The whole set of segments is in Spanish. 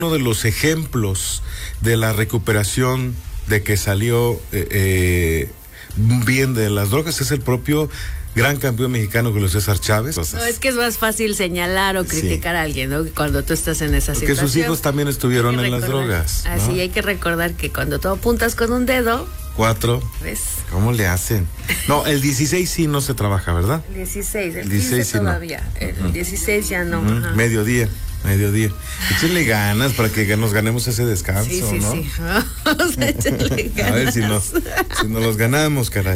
Uno de los ejemplos de la recuperación de que salió bien de las drogas es el propio gran campeón mexicano Julio César Chávez. No, es que es más fácil señalar o criticar a alguien, ¿no? Cuando tú estás en esa situación. Porque sus hijos también estuvieron en las drogas, ¿no? Así hay que recordar que cuando tú apuntas con un dedo... 4. ¿Ves? ¿Cómo le hacen? No, el 16 sí no se trabaja, ¿verdad? El 16, el 16 15 sí todavía. No. El 16 ya no. Mediodía. Échenle ganas para que nos ganemos ese descanso, ¿no? Sí. Vamos a echarle ganas. A ver si nos los ganamos, caray.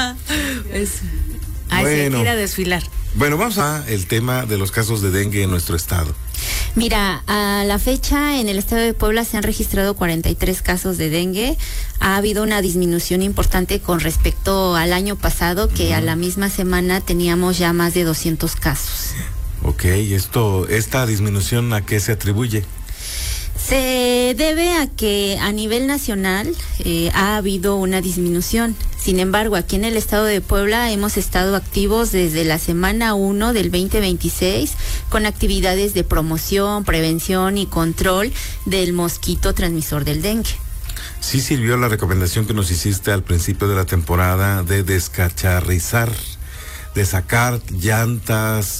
Bueno. Sí, hay que ir a desfilar. Bueno, vamos a el tema de los casos de dengue en nuestro estado. Mira, a la fecha en el estado de Puebla se han registrado 43 casos de dengue. Ha habido una disminución importante con respecto al año pasado, que a la misma semana teníamos ya más de 200 casos. Ok, esta disminución, ¿a qué se atribuye? Se debe a que a nivel nacional ha habido una disminución. Sin embargo, aquí en el estado de Puebla hemos estado activos desde la semana 1 del 2026 con actividades de promoción, prevención y control del mosquito transmisor del dengue. Sí sirvió la recomendación que nos hiciste al principio de la temporada de descacharrizar, de sacar llantas,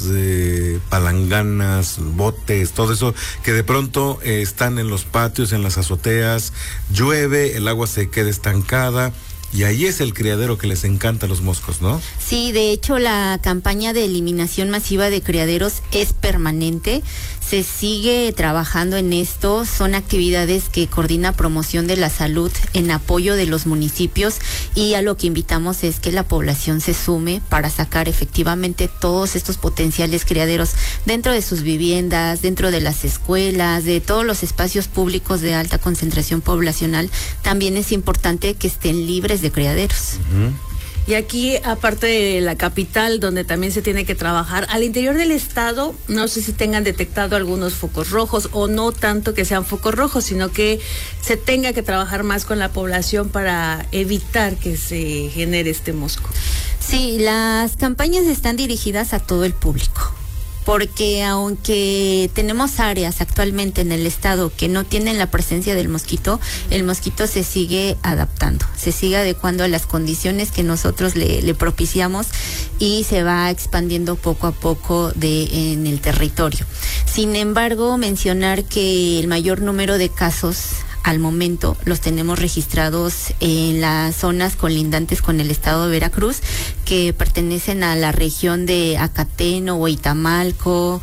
palanganas, botes, todo eso que de pronto están en los patios, en las azoteas, llueve, el agua se queda estancada y ahí es el criadero que les encanta a los moscos, ¿no? Sí, de hecho la campaña de eliminación masiva de criaderos es permanente. Se sigue trabajando en esto, son actividades que coordina Promoción de la Salud en apoyo de los municipios y a lo que invitamos es que la población se sume para sacar efectivamente todos estos potenciales criaderos dentro de sus viviendas, dentro de las escuelas, de todos los espacios públicos de alta concentración poblacional. También es importante que estén libres de criaderos. Y aquí, aparte de la capital, donde también se tiene que trabajar, al interior del estado, no sé si tengan detectado algunos focos rojos o no tanto que sean focos rojos, sino que se tenga que trabajar más con la población para evitar que se genere este mosco. Sí, las campañas están dirigidas a todo el público, porque aunque tenemos áreas actualmente en el estado que no tienen la presencia del mosquito, el mosquito se sigue adaptando, se sigue adecuando a las condiciones que nosotros le propiciamos y se va expandiendo poco a poco en el territorio. Sin embargo, mencionar que el mayor número de casos al momento los tenemos registrados en las zonas colindantes con el estado de Veracruz, que pertenecen a la región de Acateno, Huitamalco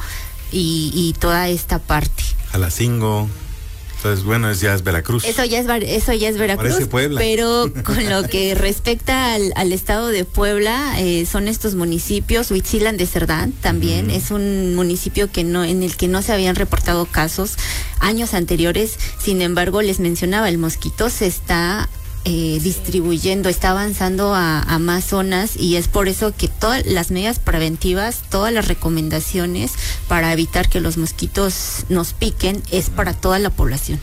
y toda esta parte. Alacingo. Entonces, bueno, ya es Veracruz. Eso ya es Veracruz. Parece Puebla. Pero con lo que respecta al estado de Puebla, son estos municipios. Huitzilán de Cerdán también es un municipio en el que no se habían reportado casos años anteriores. Sin embargo, les mencionaba, el mosquito se está distribuyendo, está avanzando a más zonas y es por eso que todas las medidas preventivas, todas las recomendaciones para evitar que los mosquitos nos piquen es para toda la población.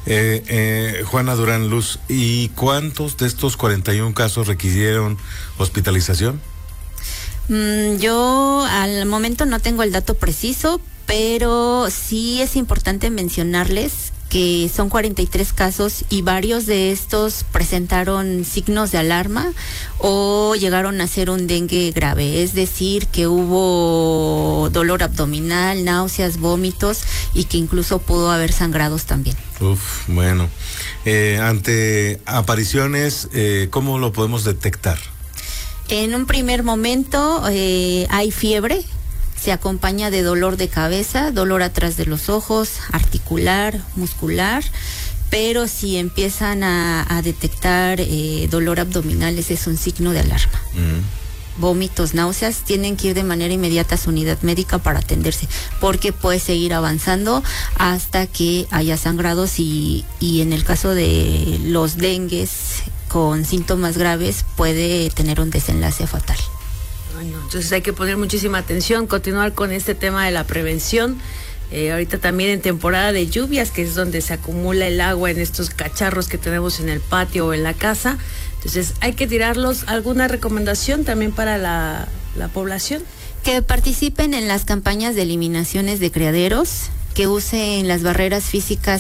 Juana Durán Luz, ¿y cuántos de estos 41 casos requirieron hospitalización? Yo al momento no tengo el dato preciso, pero sí es importante mencionarles que son 43 casos y varios de estos presentaron signos de alarma o llegaron a ser un dengue grave, es decir, que hubo dolor abdominal, náuseas, vómitos y que incluso pudo haber sangrados también. Bueno, ante apariciones, ¿cómo lo podemos detectar? En un primer momento hay fiebre. Se acompaña de dolor de cabeza, dolor atrás de los ojos, articular, muscular, pero si empiezan a detectar dolor abdominal, ese es un signo de alarma. Vómitos, náuseas, tienen que ir de manera inmediata a su unidad médica para atenderse, porque puede seguir avanzando hasta que haya sangrados y en el caso de los dengues con síntomas graves puede tener un desenlace fatal. Bueno, entonces hay que poner muchísima atención, continuar con este tema de la prevención. Ahorita también en temporada de lluvias, que es donde se acumula el agua en estos cacharros que tenemos en el patio o en la casa. Entonces hay que tirarlos. ¿Alguna recomendación también para la población? Que participen en las campañas de eliminaciones de criaderos, que usen las barreras físicas